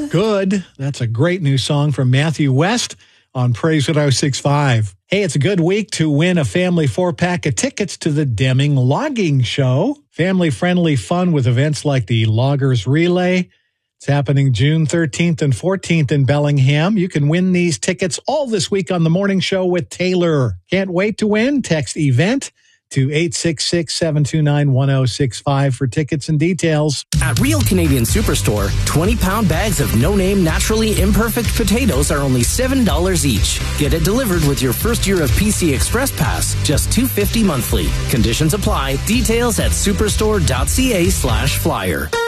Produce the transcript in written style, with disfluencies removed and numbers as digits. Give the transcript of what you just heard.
Good. That's a great new song from Matthew West on Praise 106.5. Hey, it's a good week to win a family 4-pack of tickets to the Deming Logging Show. Family-friendly fun with events like the Loggers Relay. It's happening June 13th and 14th in Bellingham. You can win these tickets all this week on The Morning Show with Taylor. Can't wait to win? Text EVENT to 866-729-1065 for tickets and details. At Real Canadian Superstore, 20-pound bags of no-name, naturally imperfect potatoes are only $7 each. Get it delivered with your first year of PC Express Pass, just $2.50 monthly. Conditions apply. Details at superstore.ca/flyer.